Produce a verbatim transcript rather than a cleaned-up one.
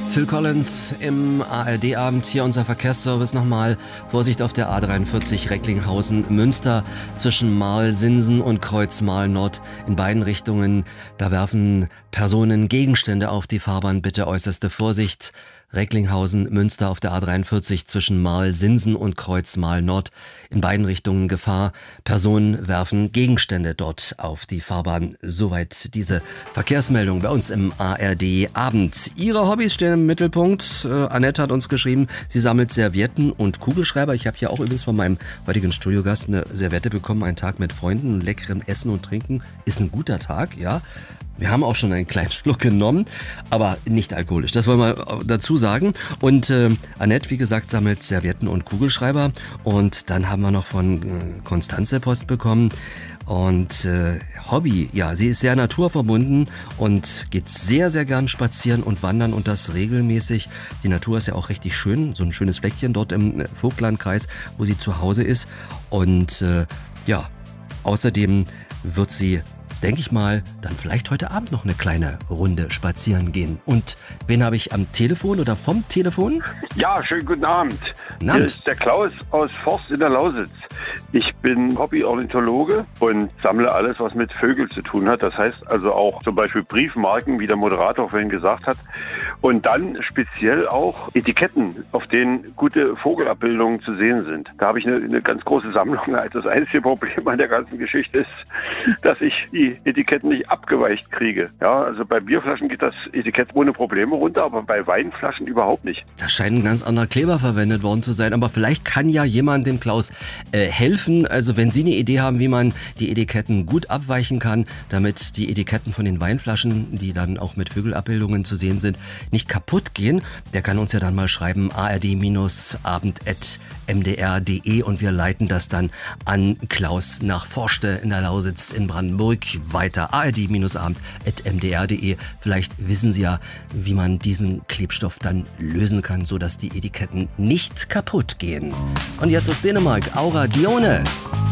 Phil Collins im A R D-Abend. Hier unser Verkehrsservice nochmal. Vorsicht auf der A dreiundvierzig Recklinghausen-Münster zwischen Marl-Sinsen und Kreuz-Marl-Nord in beiden Richtungen. Da werfen Personen Gegenstände auf die Fahrbahn. Bitte äußerste Vorsicht. Recklinghausen-Münster auf der A dreiundvierzig zwischen Marl-Sinsen und Kreuz-Marl-Nord in beiden Richtungen Gefahr. Personen werfen Gegenstände dort auf die Fahrbahn. Soweit diese Verkehrsmeldung bei uns im A R D-Abend. Ihre Hobbys stehen im Mittelpunkt. Äh, Annette hat uns geschrieben, sie sammelt Servietten und Kugelschreiber. Ich habe hier auch übrigens von meinem heutigen Studiogast eine Serviette bekommen. Ein Tag mit Freunden, leckerem Essen und Trinken. Ist ein guter Tag, ja. Wir haben auch schon einen kleinen Schluck genommen, aber nicht alkoholisch, das wollen wir dazu sagen. Und äh, Annette, wie gesagt, sammelt Servietten und Kugelschreiber. Und dann haben wir noch von äh, Konstanze Post bekommen. Und äh, Hobby, ja, sie ist sehr naturverbunden und geht sehr, sehr gern spazieren und wandern und das regelmäßig. Die Natur ist ja auch richtig schön, so ein schönes Fleckchen dort im Vogtlandkreis, wo sie zu Hause ist. Und äh, ja, außerdem wird sie, denke ich mal, dann vielleicht heute Abend noch eine kleine Runde spazieren gehen. Und wen habe ich am Telefon oder vom Telefon? Ja, schönen guten Abend. Guten Abend. Hier ist der Klaus aus Forst in der Lausitz. Ich bin Hobby-Ornithologe und sammle alles, was mit Vögeln zu tun hat. Das heißt also auch zum Beispiel Briefmarken, wie der Moderator vorhin gesagt hat. Und dann speziell auch Etiketten, auf denen gute Vogelabbildungen zu sehen sind. Da habe ich eine, eine ganz große Sammlung. Das einzige Problem an der ganzen Geschichte ist, dass ich die Etiketten nicht abgeweicht kriege. Ja, also bei Bierflaschen geht das Etikett ohne Probleme runter, aber bei Weinflaschen überhaupt nicht. Da scheint ein ganz anderer Kleber verwendet worden zu sein, aber vielleicht kann ja jemand dem Klaus äh, helfen. Also wenn Sie eine Idee haben, wie man die Etiketten gut abweichen kann, damit die Etiketten von den Weinflaschen, die dann auch mit Vögelabbildungen zu sehen sind, nicht kaputt gehen, der kann uns ja dann mal schreiben, a r d abend at m d r punkt d e und wir leiten das dann an Klaus nach Forste in der Lausitz in Brandenburg weiter. a r d abend at m d r punkt d e. Vielleicht wissen Sie ja, wie man diesen Klebstoff dann lösen kann, sodass die Etiketten nicht kaputt gehen. Und jetzt aus Dänemark, Aura Dione.